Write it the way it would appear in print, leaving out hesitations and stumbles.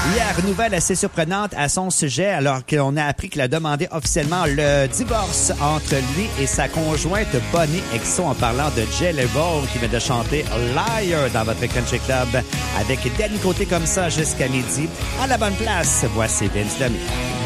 Hier, nouvelle assez surprenante à son sujet, alors qu'on a appris qu'il a demandé officiellement le divorce entre lui et sa conjointe Bonnie Exo en parlant de Jay Level qui vient de chanter Liar dans votre Country Club avec Danny Côté comme ça jusqu'à midi. À la bonne place, voici Vince Lemay.